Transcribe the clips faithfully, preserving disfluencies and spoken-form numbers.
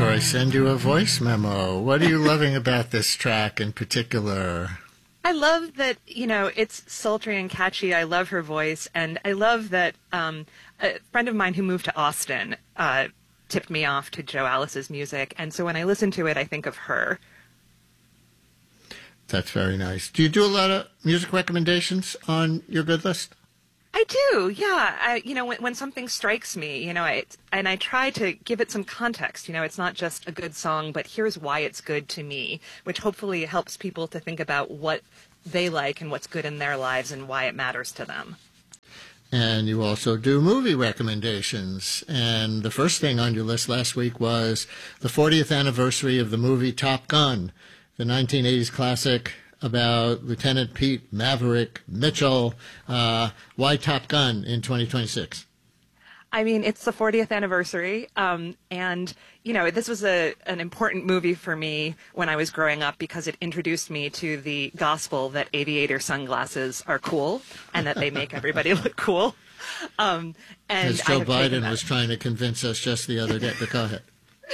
after I send you a voice memo. What are you loving about this track in particular? I love that, you know, it's sultry and catchy. I love her voice. And I love that um, a friend of mine who moved to Austin uh, tipped me off to Joe Alice's music. And so when I listen to it, I think of her. That's very nice. Do you do a lot of music recommendations on your good list? I do, yeah. I, you know, when, when something strikes me, you know, I, and I try to give it some context. You know, it's not just a good song, but here's why it's good to me, which hopefully helps people to think about what they like and what's good in their lives and why it matters to them. And you also do movie recommendations. And the first thing on your list last week was the fortieth anniversary of the movie Top Gun, the nineteen eighties classic about Lieutenant Pete Maverick Mitchell. Uh, why Top Gun in twenty twenty-six? I mean, it's the fortieth anniversary, um, and, you know, this was a an important movie for me when I was growing up because it introduced me to the gospel that aviator sunglasses are cool and that they make everybody look cool. Um, and As Joe I have taken Biden that. was trying to convince us just the other day. But go ahead.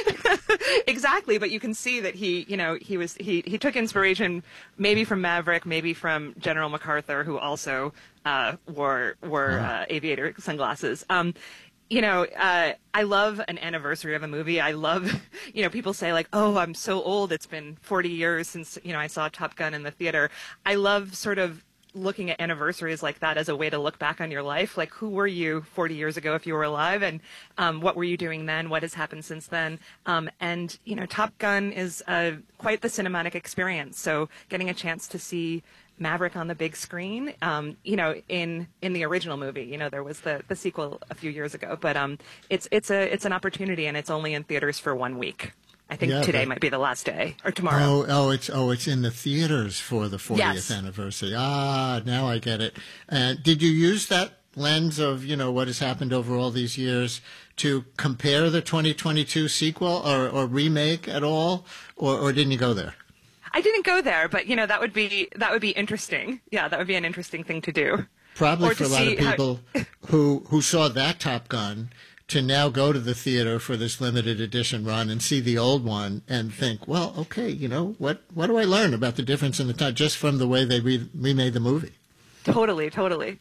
Exactly, but you can see that he, you know, he was he, he took inspiration maybe from Maverick, maybe from General MacArthur, who also uh, wore wore uh, aviator sunglasses. Um, you know, uh, I love an anniversary of a movie. I love, you know, people say like, "Oh, I'm so old. It's been forty years since you know I saw Top Gun in the theater." I love sort of looking at anniversaries like that as a way to look back on your life. Like, who were you forty years ago if you were alive, and um, what were you doing then? What has happened since then? Um, and, you know, Top Gun is uh, quite the cinematic experience. So getting a chance to see Maverick on the big screen, um, you know, in, in the original movie, you know, there was the, the sequel a few years ago, but um, it's, it's a, it's an opportunity, and it's only in theaters for one week. I think Yeah, today but, might be the last day, or tomorrow. Oh, oh, it's oh, it's in the theaters for the fortieth Yes. anniversary. Ah, now I get it. And did you use that lens of you know what has happened over all these years to compare the twenty twenty-two sequel or, or remake at all, or, or didn't you go there? I didn't go there, but you know that would be that would be interesting. Yeah, that would be an interesting thing to do. Probably Or for to a lot of see how- people who who saw that Top Gun to now go to the theater for this limited edition run and see the old one and think, well, okay, you know, what what do I learn about the difference in the time just from the way they re- remade the movie? Totally, totally.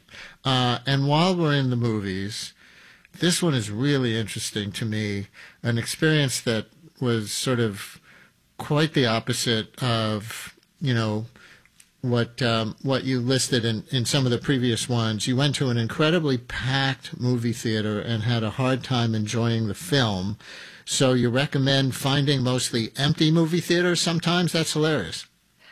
Uh, and while we're in the movies, this one is really interesting to me, an experience that was sort of quite the opposite of, you know, what um, what you listed in, in some of the previous ones. You went to an incredibly packed movie theater and had a hard time enjoying the film. So you recommend finding mostly empty movie theaters sometimes? That's hilarious.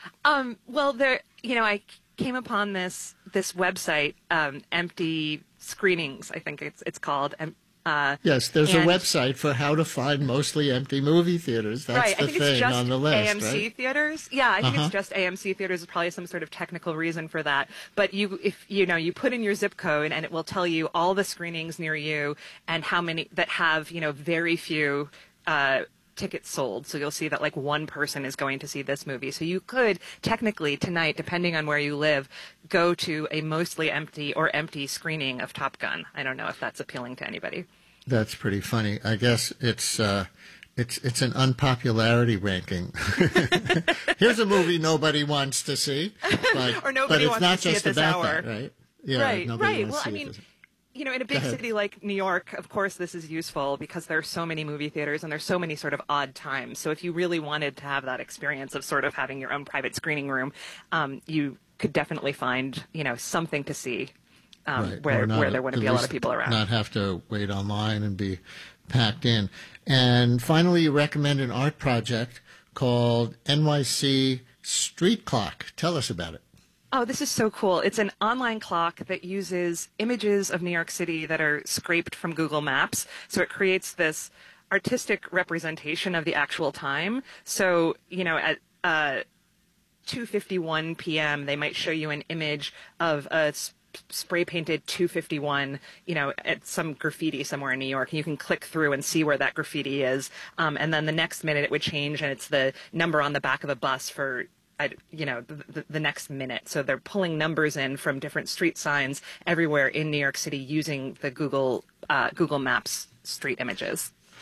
Um, well, there, you know, I came upon this this website, um, Empty Screenings, I think it's it's called. Um, uh, Yes, there's and, a website for how to find mostly empty movie theaters. That's right, the I think thing it's just on the list, A M C right? theaters. Yeah, I think Uh-huh. it's just A M C theaters. There's probably some sort of technical reason for that. But you, if you know, you put in your zip code, and it will tell you all the screenings near you and how many that have, you know, very few uh, tickets sold. So you'll see that like one person is going to see this movie. So you could technically tonight, depending on where you live, go to a mostly empty or empty screening of Top Gun. I don't know if that's appealing to anybody. That's pretty funny. I guess it's uh, it's it's an unpopularity ranking. Here's a movie nobody wants to see, but, Or nobody but it's wants not to see just it this about hour. that, right? Yeah, right, nobody right. wants Well, to I see it mean, this- you know, in a big ahead. city like New York, of course, this is useful because there are so many movie theaters and there's so many sort of odd times. So if you really wanted to have that experience of sort of having your own private screening room, um, you could definitely find, you know, something to see um, Right. where Or not- where there wouldn't at be a lot of least people around. Not have to wait online and be packed in. And finally, you recommend an art project called N Y C Street Clock. Tell us about it. Oh, this is so cool. It's an online clock that uses images of New York City that are scraped from Google Maps. So it creates this artistic representation of the actual time. So, you know, at uh, two fifty-one p.m., they might show you an image of a s- spray painted two fifty-one, you know, at some graffiti somewhere in New York. And you can click through and see where that graffiti is. Um, and then the next minute it would change, and it's the number on the back of a bus for I, you know, the, the, the next minute. So they're pulling numbers in from different street signs everywhere in New York City using the Google uh, Google Maps street images.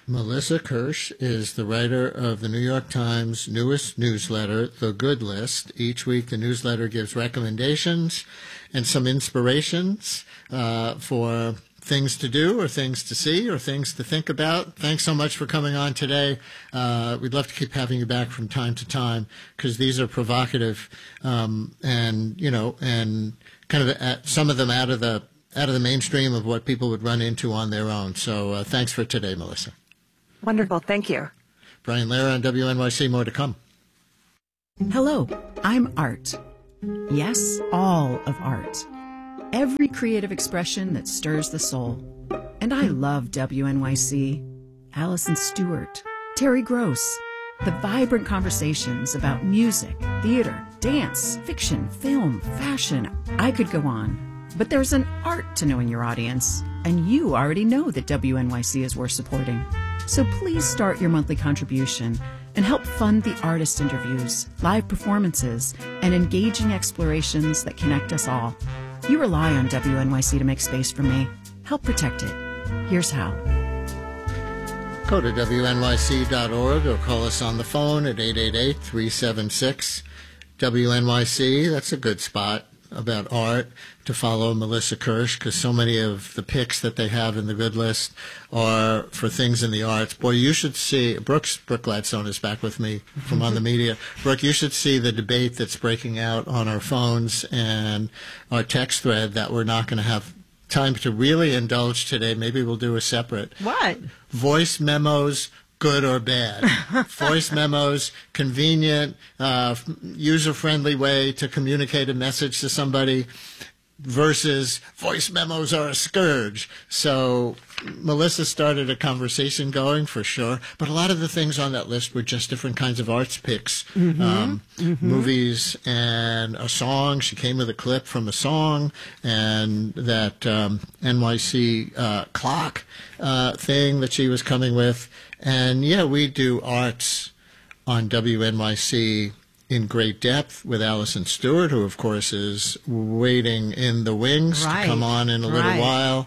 Melissa Kirsch is the writer of the New York Times' newest newsletter, The Good List. Each week, the newsletter gives recommendations and some inspirations uh, for things to do or things to see or things to think about. Thanks so much for coming on today. Uh, we'd love to keep having you back from time to time because these are provocative um, and, you know, and kind of at, some of them out of the out of the mainstream of what people would run into on their own. So uh, thanks for today, Melissa. Wonderful. Thank you. Brian Lehrer on W N Y C. More to come. Hello, I'm Art. Yes, all of art. Every creative expression that stirs the soul. And I love W N Y C. Allison Stewart, Terry Gross, the vibrant conversations about music, theater, dance, fiction, film, fashion. I could go on. But there's an art to knowing your audience, and you already know that W N Y C is worth supporting. So please start your monthly contribution and help fund the artist interviews, live performances, and engaging explorations that connect us all. You rely on W N Y C to make space for me. Help protect it. Here's how. Go to W N Y C dot org or call us on the phone at eight eight eight, three seven six, W N Y C. That's a good spot about art to follow Melissa Kirsch, because so many of the picks that they have in the Good List are for things in the arts. Boy, you should see, Brooks, Brooke Gladstone is back with me from On the Media. Brooke, you should see the debate that's breaking out on our phones and our text thread that we're not going to have time to really indulge today. Maybe we'll do a separate. What? Voice memos, good or bad. Voice memos, convenient, uh, user-friendly way to communicate a message to somebody versus voice memos are a scourge. So Melissa started a conversation going for sure, but a lot of the things on that list were just different kinds of arts picks, mm-hmm. Um, mm-hmm. movies and a song. She came with a clip from a song and that um, N Y C uh, clock uh, thing that she was coming with. And yeah, we do arts on W N Y C in great depth with Allison Stewart, who, of course, is waiting in the wings right. to come on in a little right. while.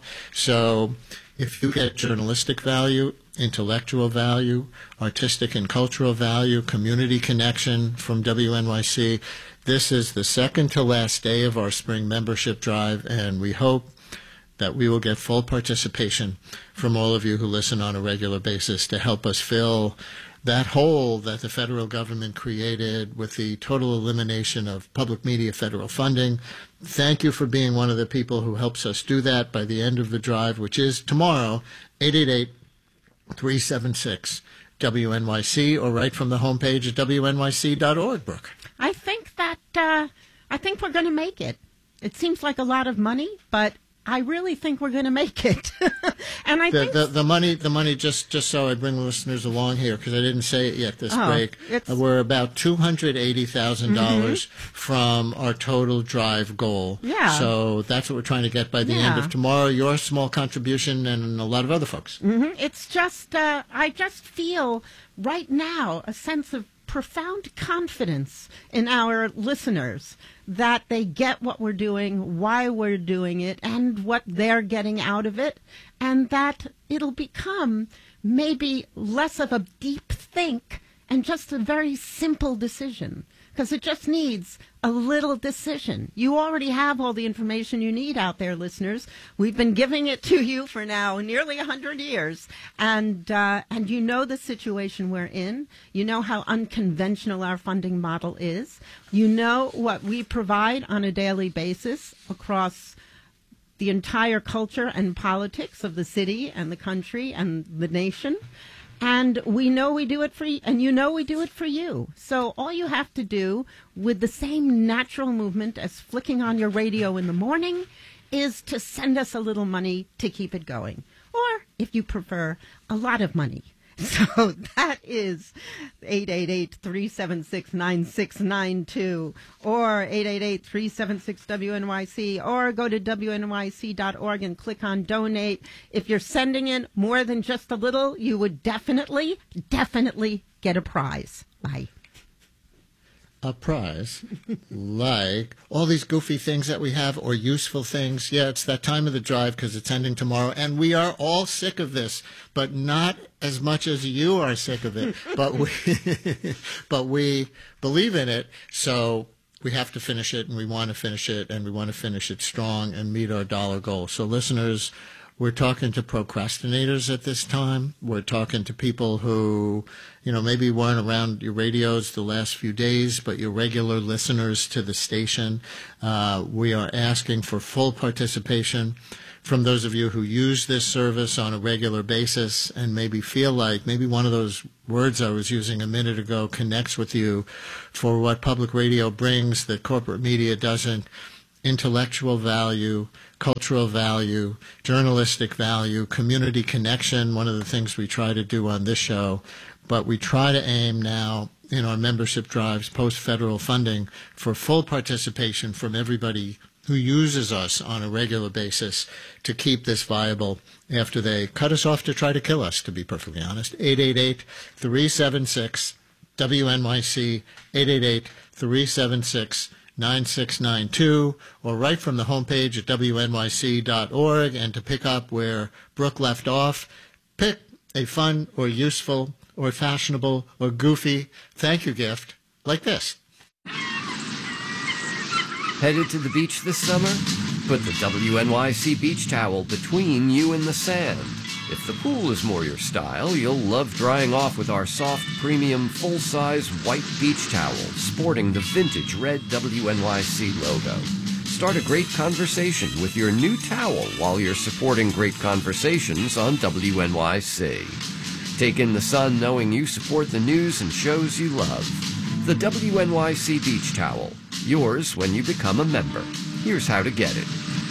So if you get journalistic value, intellectual value, artistic and cultural value, community connection from W N Y C, this is the second to last day of our spring membership drive, and we hope that we will get full participation from all of you who listen on a regular basis to help us fill that hole that the federal government created with the total elimination of public media federal funding. Thank you for being one of the people who helps us do that by the end of the drive, which is tomorrow, eight eight eight, three seven six, W N Y C, or right from the homepage at W N Y C dot org, Brooke. I think that, uh, I think we're going to make it. It seems like a lot of money, but I really think we're going to make it. And I the, think the, the money, the money. Just, just so I bring listeners along here, because I didn't say it yet this oh, break. Uh, we're about two hundred eighty thousand dollars mm-hmm. from our total drive goal. Yeah. So that's what we're trying to get by the yeah. end of tomorrow. Your small contribution and a lot of other folks. Mm-hmm. It's just, uh, I just feel right now a sense of profound confidence in our listeners that they get what we're doing, why we're doing it, and what they're getting out of it, and that it'll become maybe less of a deep think and just a very simple decision, because it just needs a little decision. You already have all the information you need out there, listeners. We've been giving it to you for now nearly one hundred years, and uh, and you know the situation we're in. You know how unconventional our funding model is. You know what we provide on a daily basis across the entire culture and politics of the city and the country and the nation. And we know we do it for you, and you know we do it for you. So all you have to do with the same natural movement as flicking on your radio in the morning is to send us a little money to keep it going. Or, if you prefer, a lot of money. So that is eight eight eight, three seven six, nine six nine two or eight eight eight, three seven six, W N Y C, or go to W N Y C dot org and click on donate. If you're sending in more than just a little, you would definitely, definitely get a prize. Bye. a prize, like all these goofy things that we have or useful things. Yeah, it's that time of the drive because it's ending tomorrow, and we are all sick of this, but not as much as you are sick of it. But we, but we believe in it, so we have to finish it, and we want to finish it, and we want to finish it strong and meet our dollar goal. So, listeners, we're talking to procrastinators at this time. We're talking to people who, you know, maybe weren't around your radios the last few days, but you're regular listeners to the station. Uh, we are asking for full participation from those of you who use this service on a regular basis and maybe feel like maybe one of those words I was using a minute ago connects with you for what public radio brings that corporate media doesn't. Intellectual value, cultural value, journalistic value, community connection, one of the things we try to do on this show. But we try to aim now in our membership drives, post-federal funding, for full participation from everybody who uses us on a regular basis to keep this viable after they cut us off to try to kill us, to be perfectly honest. eight eight eight, three seven six, W N Y C, eight eight eight, three seven six, nine six nine two, or right from the homepage at W N Y C dot org. And to pick up where Brooke left off, pick a fun or useful or fashionable or goofy thank you gift like this. Headed to the beach this summer? Put the W N Y C beach towel between you and the sand. If the pool is more your style, you'll love drying off with our soft, premium, full-size white beach towel sporting the vintage red W N Y C logo. Start a great conversation with your new towel while you're supporting great conversations on W N Y C. Take in the sun knowing you support the news and shows you love. The W N Y C beach towel. Yours when you become a member. Here's how to get it.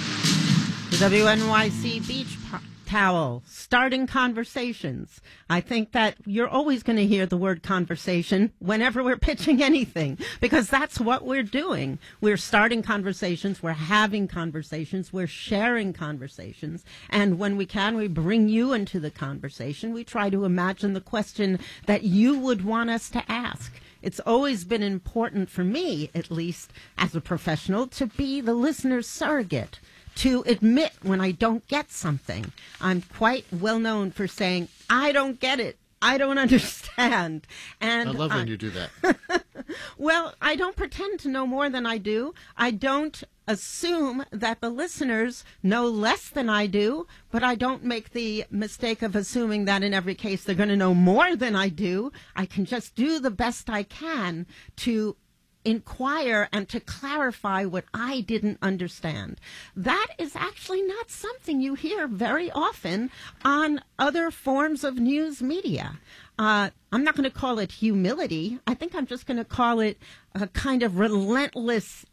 The W N Y C beach po- towel, starting conversations. I think that you're always going to hear the word conversation whenever we're pitching anything, because that's what we're doing. We're starting conversations, we're having conversations, we're sharing conversations, and when we can, we bring you into the conversation. We try to imagine the question that you would want us to ask. It's always been important for me, at least as a professional, to be the listener's surrogate, to admit when I don't get something. I'm quite well known for saying, I don't get it. I don't understand. And I love when I, you do that. Well, I don't pretend to know more than I do. I don't assume that the listeners know less than I do, but I don't make the mistake of assuming that in every case they're going to know more than I do. I can just do the best I can to inquire and to clarify what I didn't understand. That is actually not something you hear very often on other forms of news media. Uh, I'm not going to call it humility. I think I'm just going to call it a kind of relentless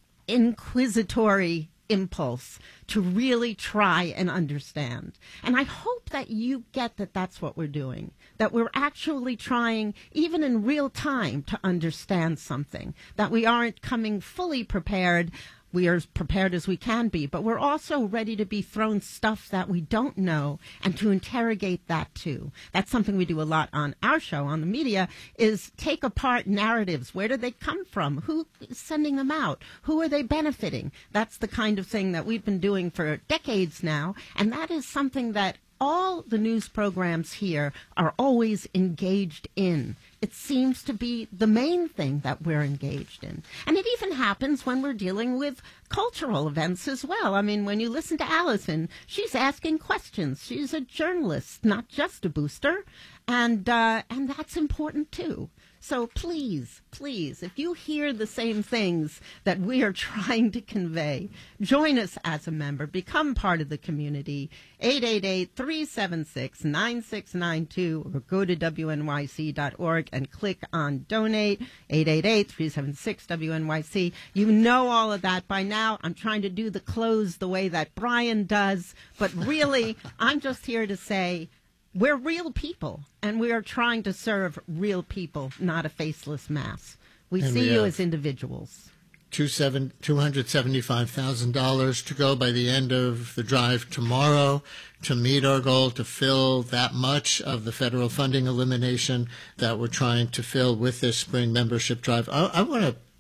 inquisitory impulse to really try and understand. And I hope that you get that that's what we're doing, that we're actually trying, even in real time, to understand something, that we aren't coming fully prepared. We are as prepared as we can be, but we're also ready to be thrown stuff that we don't know and to interrogate that too. That's something we do a lot on our show, on the media, is take apart narratives. Where did they come from? Who is sending them out? Who are they benefiting? That's the kind of thing that we've been doing for decades now, and that is something that all the news programs here are always engaged in. It seems to be the main thing that we're engaged in. And it even happens when we're dealing with cultural events as well. I mean, when you listen to Allison, she's asking questions. She's a journalist, not just a booster. And, uh, and that's important too. So please, please, if you hear the same things that we are trying to convey, join us as a member, become part of the community, eight eight eight, three seven six, nine six nine two, or go to W N Y C dot org and click on donate, eight eight eight, three seven six, W N Y C. You know all of that by now. I'm trying to do the close the way that Brian does, but really, I'm just here to say, we're real people, and we are trying to serve real people, not a faceless mass. We And see we you have as individuals. two hundred seventy-five thousand dollars to go by the end of the drive tomorrow to meet our goal to fill that much of the federal funding elimination that we're trying to fill with this spring membership drive. I, I want to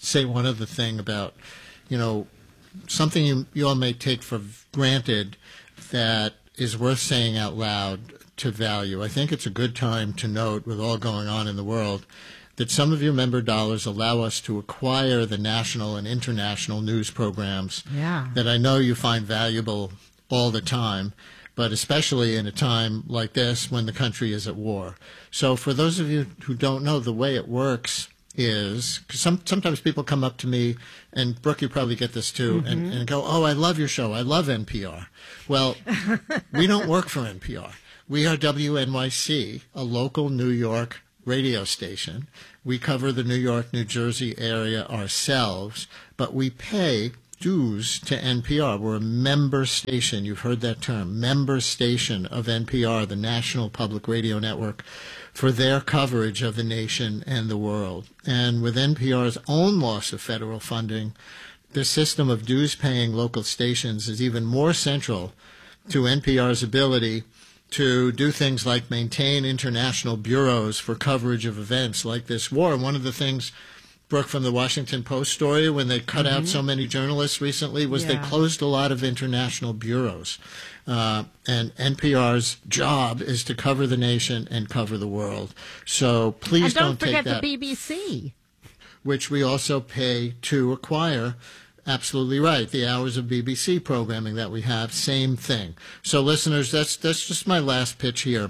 say one other thing about, you know, something you, you all may take for granted that is worth saying out loud to value. I think it's a good time to note, with all going on in the world, that some of your member dollars allow us to acquire the national and international news programs Yeah. that I know you find valuable all the time, but especially in a time like this when the country is at war. So for those of you who don't know, the way it works is, because some, sometimes people come up to me, and Brooke, you probably get this too, mm-hmm. and, and go, oh, I love your show. I love N P R. Well, we don't work for N P R. We are W N Y C, a local New York radio station. We cover the New York, New Jersey area ourselves, but we pay dues to N P R. We're a member station. You've heard that term, member station of N P R, the National Public Radio Network, for their coverage of the nation and the world. And with N P R's own loss of federal funding, the system of dues-paying local stations is even more central to N P R's ability to do things like maintain international bureaus for coverage of events like this war. One of the things, Brooke, from the Washington Post story, when they cut mm-hmm. out so many journalists recently, was yeah. they closed a lot of international bureaus. Uh, and N P R's job is to cover the nation and cover the world. So please and don't, don't take that. And don't forget the B B C. Which we also pay to acquire. Absolutely right. The hours of B B C programming that we have, same thing. So listeners, that's that's just my last pitch here.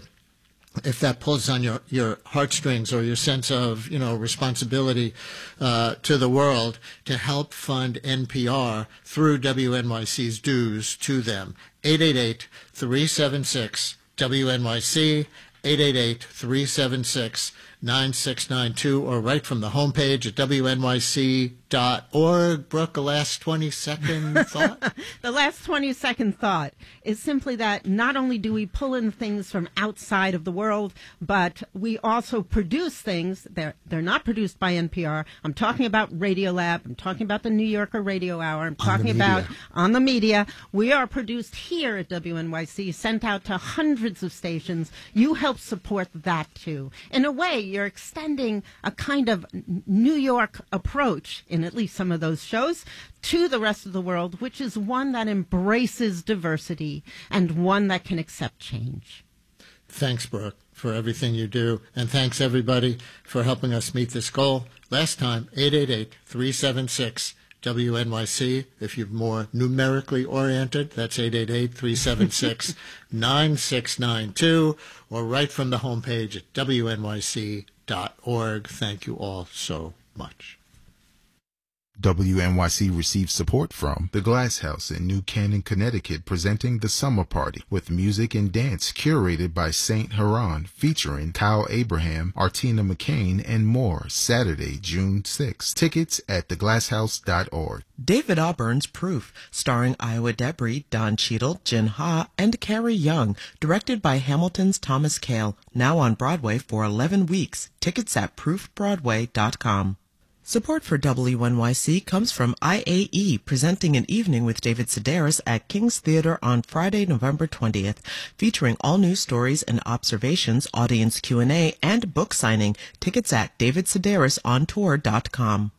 If that pulls on your, your heartstrings or your sense of, you know, responsibility uh, to the world, to help fund N P R through W N Y C's dues to them. eight eight eight, three seven six, W N Y C, eight eight eight, three seven six, nine six nine two, or right from the homepage at W N Y C dot org. Brooke, a last twenty-second thought? The last twenty-second thought is simply that not only do we pull in things from outside of the world, but we also produce things. They're, they're not produced by N P R. I'm talking about Radiolab. I'm talking about the New Yorker Radio Hour. I'm talking about On the Media. We are produced here at W N Y C, sent out to hundreds of stations. You help support that, too. In a way, you're extending a kind of New York approach in at least some of those shows to the rest of the world, which is one that embraces diversity and one that can accept change. Thanks, Brooke, for everything you do. And thanks, everybody, for helping us meet this goal. Last time, eight eight eight, three seven six, W N Y C. If you're more numerically oriented, that's eight eight eight, three seven six, nine six nine two, or right from the homepage at W N Y C dot org. Thank you all so much. W N Y C receives support from the Glass House in New Canaan, Connecticut, presenting the Summer Party with music and dance curated by Saint Haran, featuring Kyle Abraham, Artina McCain, and more, Saturday, June sixth. Tickets at the glass house dot org. David Auburn's Proof, starring Iowa Debris, Don Cheadle, Jin Ha, and Carrie Young, directed by Hamilton's Thomas Kail, now on Broadway for eleven weeks. Tickets at proof broadway dot com. Support for W N Y C comes from I A E, presenting an evening with David Sedaris at King's Theater on Friday, November twentieth, featuring all news stories and observations, audience Q and A, and book signing. Tickets at david sedaris on tour dot com.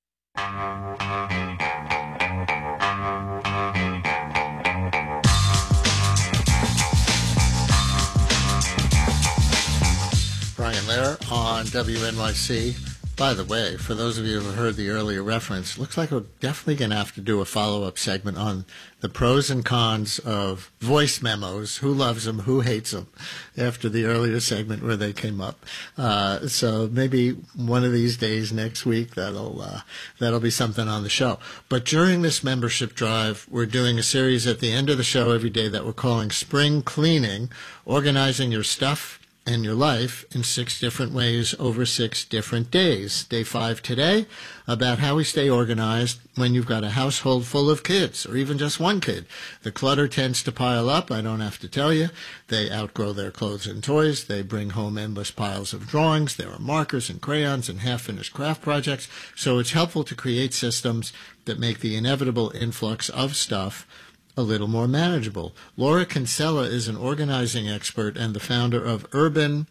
Brian Lehrer on W N Y C. By the way, for those of you who heard the earlier reference, looks like we're definitely going to have to do a follow-up segment on the pros and cons of voice memos, who loves them, who hates them, after the earlier segment where they came up. Uh, so maybe one of these days next week, that'll uh, that'll be something on the show. But during this membership drive, we're doing a series at the end of the show every day that we're calling Spring Cleaning, organizing your stuff and your life in six different ways over six different days. Day five today, about how we stay organized when you've got a household full of kids, or even just one kid. The clutter tends to pile up, I don't have to tell you. They outgrow their clothes and toys. They bring home endless piles of drawings. There are markers and crayons and half-finished craft projects. So it's helpful to create systems that make the inevitable influx of stuff a little more manageable. Laura Kinsella is an organizing expert and the founder of Urban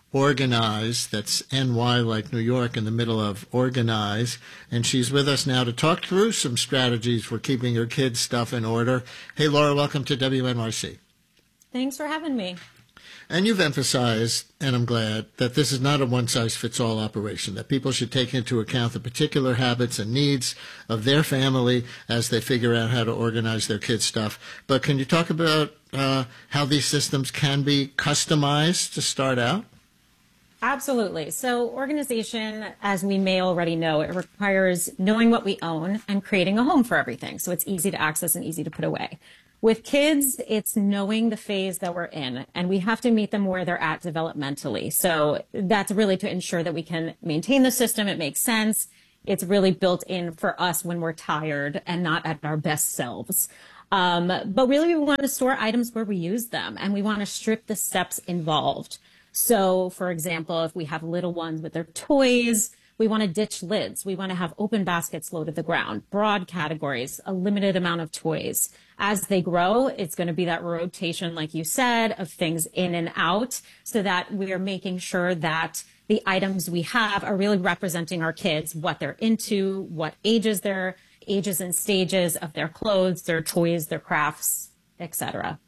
Organize. That's N Y like New York in the middle of organize. And she's with us now to talk through some strategies for keeping your kids' stuff in order. Hey, Laura, welcome to W N Y C. Thanks for having me. And you've emphasized, and I'm glad, that this is not a one-size-fits-all operation, that people should take into account the particular habits and needs of their family as they figure out how to organize their kids' stuff. But can you talk about uh, how these systems can be customized to start out? Absolutely. So organization, as we may already know, it requires knowing what we own and creating a home for everything. So it's easy to access and easy to put away. With kids, it's knowing the phase that we're in, and we have to meet them where they're at developmentally. So that's really to ensure that we can maintain the system. It makes sense. It's really built in for us when we're tired and not at our best selves. Um, but really, we want to store items where we use them, and we want to strip the steps involved. So, for example, if we have little ones with their toys, we want to ditch lids. We want to have open baskets low to the ground, broad categories, a limited amount of toys. As they grow, it's going to be that rotation, like you said, of things in and out, so that we are making sure that the items we have are really representing our kids, what they're into, what ages their ages and stages of their clothes, their toys, their crafts, et cetera.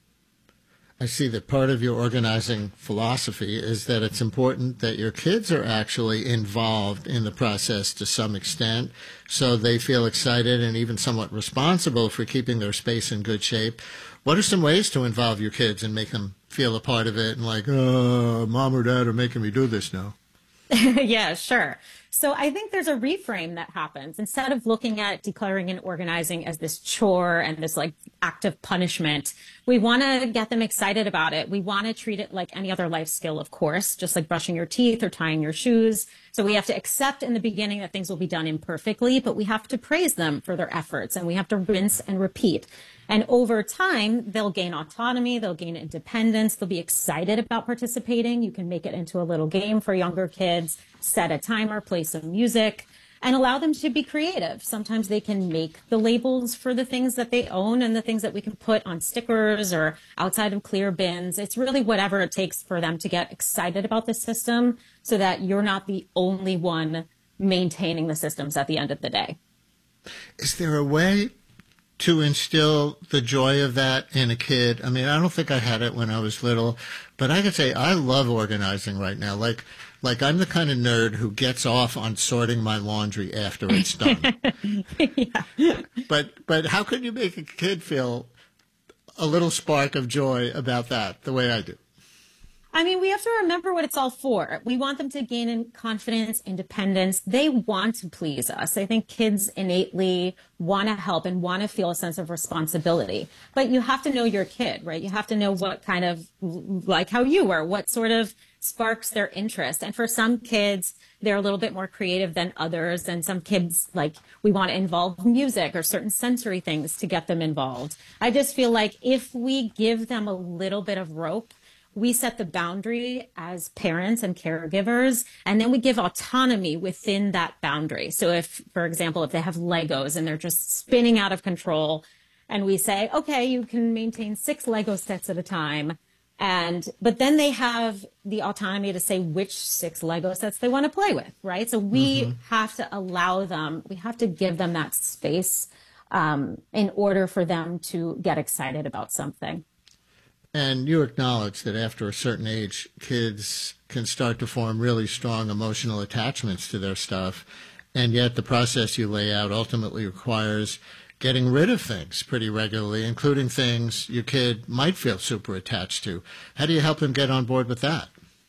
I see that part of your organizing philosophy is that it's important that your kids are actually involved in the process to some extent, so they feel excited and even somewhat responsible for keeping their space in good shape. What are some ways to involve your kids and make them feel a part of it and like, oh, mom or dad are making me do this now? Yeah, sure. So I think there's a reframe that happens. Instead of looking at decluttering and organizing as this chore and this like act of punishment, we want to get them excited about it. We want to treat it like any other life skill, of course, just like brushing your teeth or tying your shoes. So we have to accept in the beginning that things will be done imperfectly, but we have to praise them for their efforts, and we have to rinse and repeat. And over time, they'll gain autonomy, they'll gain independence, they'll be excited about participating. You can make it into a little game for younger kids, set a timer, play some music, and allow them to be creative. Sometimes they can make the labels for the things that they own and the things that we can put on stickers or outside of clear bins. It's really whatever it takes for them to get excited about the system so that you're not the only one maintaining the systems at the end of the day. Is there a way to instill the joy of that in a kid? I mean, I don't think I had it when I was little, but I could say I love organizing right now. Like, like I'm the kind of nerd who gets off on sorting my laundry after it's done. Yeah. But, but how could you make a kid feel a little spark of joy about that the way I do? I mean, we have to remember what it's all for. We want them to gain in confidence, independence. They want to please us. I think kids innately want to help and want to feel a sense of responsibility. But you have to know your kid, right? You have to know what kind of, like how you were, what sort of sparks their interest. And for some kids, they're a little bit more creative than others. And some kids, like, we want to involve music or certain sensory things to get them involved. I just feel like if we give them a little bit of rope, we set the boundary as parents and caregivers, and then we give autonomy within that boundary. So if, for example, if they have Legos and they're just spinning out of control, and we say, okay, you can maintain six Lego sets at a time, and but then they have the autonomy to say which six Lego sets they want to play with, right? So we mm-hmm. have to allow them, we have to give them that space um, in order for them to get excited about something. And you acknowledge that after a certain age, kids can start to form really strong emotional attachments to their stuff, and yet the process you lay out ultimately requires getting rid of things pretty regularly, including things your kid might feel super attached to. How do you help them get on board with that?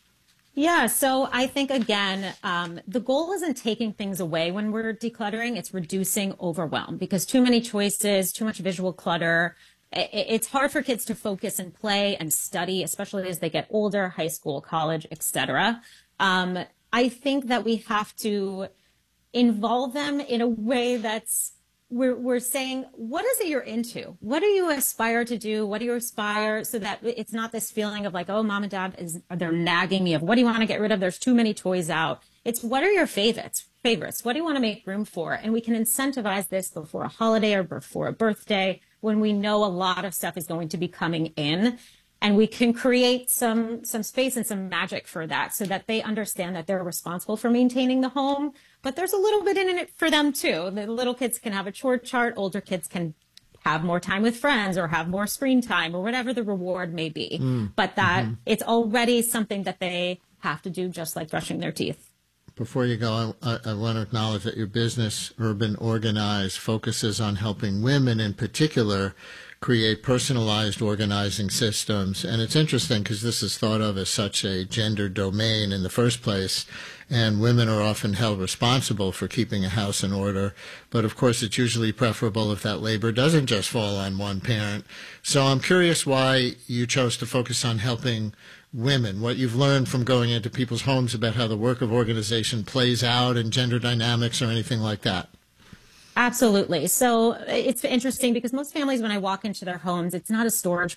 Yeah, so I think, again, um, the goal isn't taking things away when we're decluttering. It's reducing overwhelm, because too many choices, too much visual clutter, it's hard for kids to focus and play and study, especially as they get older, high school, college, et cetera. Um, I think that we have to involve them in a way that's, we're, we're saying, what is it you're into? What do you aspire to do? What do you aspire, so that it's not this feeling of like, oh, mom and dad, is they're nagging me of what do you want to get rid of? There's too many toys out. It's what are your favorites? Favorites. What do you want to make room for? And we can incentivize this before a holiday or before a birthday, when we know a lot of stuff is going to be coming in. And we can create some some space and some magic for that so that they understand that they're responsible for maintaining the home. But there's a little bit in it for them, too. The little kids can have a chore chart. Older kids can have more time with friends or have more screen time or whatever the reward may be. Mm. But that mm-hmm. it's already something that they have to do, just like brushing their teeth. Before you go, I, I want to acknowledge that your business, Urban Organize, focuses on helping women in particular create personalized organizing systems. And it's interesting because this is thought of as such a gender domain in the first place, and women are often held responsible for keeping a house in order. But of course, it's usually preferable if that labor doesn't just fall on one parent. So I'm curious why you chose to focus on helping women, what you've learned from going into people's homes about how the work of organization plays out and gender dynamics or anything like that. Absolutely. So it's interesting because most families, when I walk into their homes, it's not a storage